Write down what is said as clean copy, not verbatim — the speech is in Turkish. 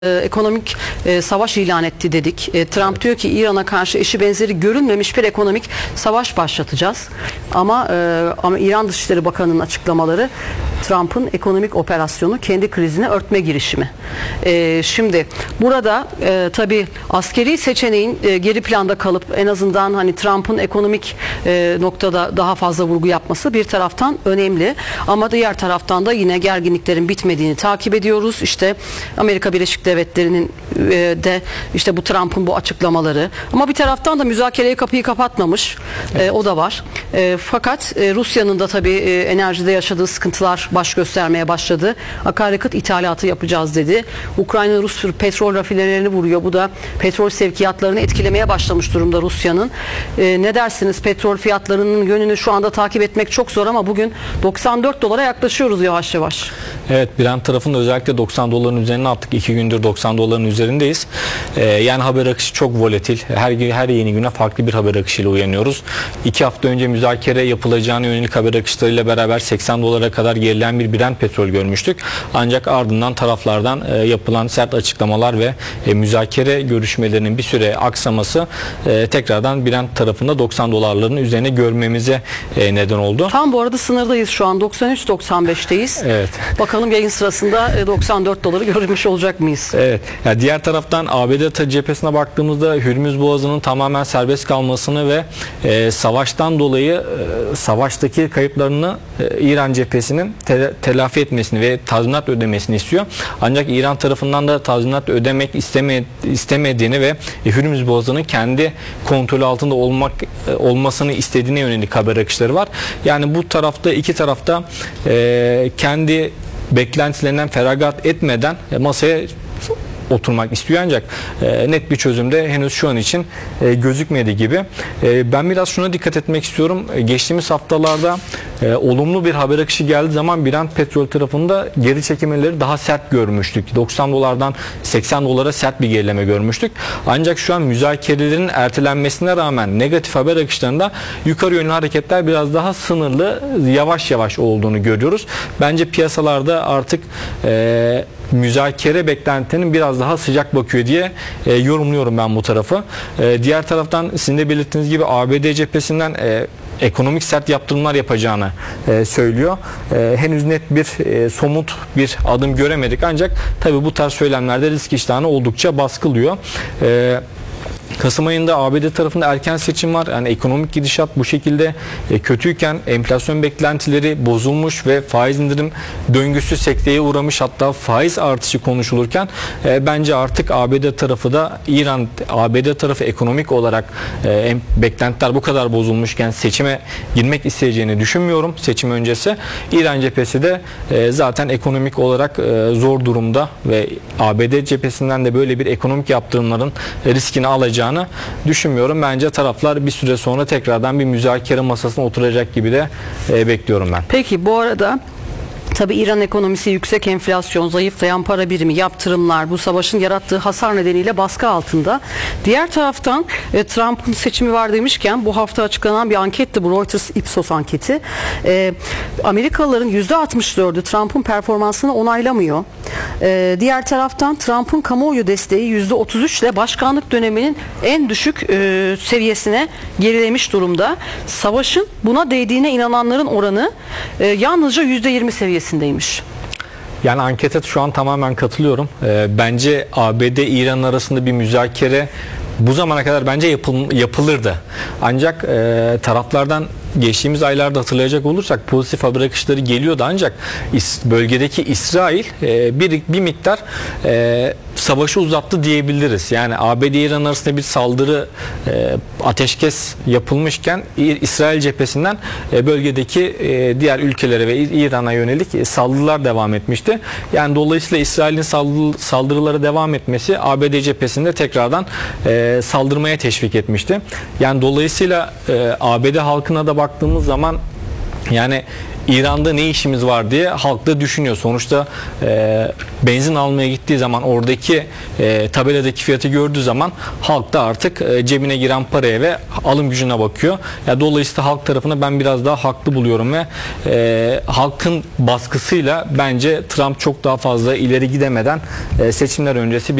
Ekonomik savaş ilan etti dedik. Trump diyor ki İran'a karşı eşi benzeri görülmemiş bir ekonomik savaş başlatacağız. Ama İran Dışişleri Bakanı'nın açıklamaları Trump'ın ekonomik operasyonu kendi krizini örtme girişimi. Şimdi burada tabii askeri seçeneğin geri planda kalıp en azından hani Trump'ın ekonomik noktada daha fazla vurgu yapması bir taraftan önemli. Ama diğer taraftan da yine gerginliklerin bitmediğini takip ediyoruz. İşte Amerika Birleşik Devletleri'nin de işte bu Trump'ın bu açıklamaları. Ama bir taraftan da müzakereye kapıyı kapatmamış. O da var. Fakat Rusya'nın da tabii enerjide yaşadığı sıkıntılar baş göstermeye başladı. Akaryakıt ithalatı yapacağız dedi. Ukrayna Rus petrol rafinerilerini vuruyor. Bu da petrol sevkiyatlarını etkilemeye başlamış durumda Rusya'nın. Ne dersiniz? Petrol fiyatlarının yönünü şu anda takip etmek çok zor ama bugün 94 dolara yaklaşıyoruz yavaş yavaş. Evet, Brent tarafında özellikle 90 doların üzerine attık. 2 gündür 90 doların üzerindeyiz. Yani haber akışı çok volatil. Her yeni güne farklı bir haber akışıyla uyanıyoruz. 2 hafta önce müzakere yapılacağına yönelik haber akışlarıyla beraber 80 dolara kadar gerilen bir Brent petrol görmüştük. Ancak ardından taraflardan yapılan sert açıklamalar ve müzakere görüşmelerinin bir süre aksaması tekrardan Brent tarafında 90 dolarların üzerine görmemize neden oldu. Tam bu arada sınırdayız şu an. 93-95'teyiz. Evet. Bakalım yayın sırasında 94 doları görmüş olacak mıyız? Evet. Yani diğer taraftan ABD cephesine baktığımızda Hürmüz Boğazı'nın tamamen serbest kalmasını ve savaştan dolayı savaştaki kayıplarını İran cephesinin telafi etmesini ve tazminat ödemesini istiyor. Ancak İran tarafından da tazminat ödemek istemediğini ve Hürmüz Boğazı'nın kendi kontrolü altında olmasını istediğine yönelik haber akışları var. Yani bu tarafta iki tarafta kendi beklentilerinden feragat etmeden masaya oturmak istiyor ancak net bir çözümde henüz şu an için gözükmedi gibi. Ben biraz şuna dikkat etmek istiyorum. Geçtiğimiz haftalarda olumlu bir haber akışı geldiği zaman Brent petrol tarafında geri çekilmeleri daha sert görmüştük. 90 dolardan 80 dolara sert bir gerileme görmüştük. Ancak şu an müzakerelerin ertelenmesine rağmen negatif haber akışlarında yukarı yönlü hareketler biraz daha sınırlı, yavaş yavaş olduğunu görüyoruz. Bence piyasalarda artık müzakere beklentilerinin biraz daha sıcak bakıyor diye yorumluyorum ben bu tarafı. Diğer taraftan sizin de belirttiğiniz gibi ABD cephesinden ekonomik sert yaptırımlar yapacağını söylüyor. Henüz net bir somut bir adım göremedik ancak tabii bu tarz söylemlerde risk iştahını oldukça baskılıyor. Kasım ayında ABD tarafında erken seçim var. Yani ekonomik gidişat bu şekilde kötüyken enflasyon beklentileri bozulmuş ve faiz indirim döngüsü sekteye uğramış, hatta faiz artışı konuşulurken bence artık ABD tarafı da ABD tarafı ekonomik olarak beklentiler bu kadar bozulmuşken seçime girmek isteyeceğini düşünmüyorum seçim öncesi. İran cephesi de zaten ekonomik olarak zor durumda ve ABD cephesinden de böyle bir ekonomik yaptırımların riskini alacağını düşünmüyorum. Bence taraflar bir süre sonra tekrardan bir müzakere masasına oturacak gibi de bekliyorum ben. Peki bu arada tabii İran ekonomisi yüksek enflasyon, zayıflayan para birimi, yaptırımlar, bu savaşın yarattığı hasar nedeniyle baskı altında. Diğer taraftan Trump'ın seçimi var demişken bu hafta açıklanan bir anketti, bu Reuters Ipsos anketi. Amerikalıların %64'ü Trump'ın performansını onaylamıyor. Diğer taraftan Trump'ın kamuoyu desteği %33 ile başkanlık döneminin en düşük seviyesine gerilemiş durumda. Savaşın buna değdiğine inananların oranı yalnızca %20 seviyesindeymiş. Yani ankete şu an tamamen katılıyorum. Bence ABD-İran arasında bir müzakere bu zamana kadar bence yapılırdı. Ancak taraflardan geçtiğimiz aylarda hatırlayacak olursak pozitif haber akışları geliyordu ancak bölgedeki İsrail bir miktar savaşı uzattı diyebiliriz. Yani ABD-İran arasında bir saldırı ateşkes yapılmışken İsrail cephesinden bölgedeki diğer ülkelere ve İran'a yönelik saldırılar devam etmişti. Yani dolayısıyla İsrail'in saldırıları devam etmesi ABD cephesinde tekrardan saldırmaya teşvik etmişti. Yani dolayısıyla ABD halkına da baktığımız zaman yani İran'da ne işimiz var diye halk da düşünüyor. Sonuçta benzin almaya gittiği zaman oradaki tabeladaki fiyatı gördüğü zaman halk da artık cebine giren paraya ve alım gücüne bakıyor. Dolayısıyla halk tarafını ben biraz daha haklı buluyorum ve halkın baskısıyla bence Trump çok daha fazla ileri gidemeden seçimler öncesi